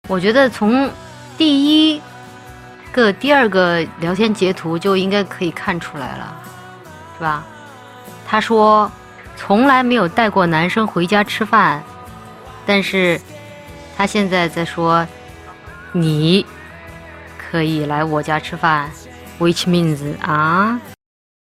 我觉得从第二个聊天截图就应该可以看出来了，是吧？他说从来没有带过男生回家吃饭，但是他现在在说你可以来我家吃饭 ，which means 啊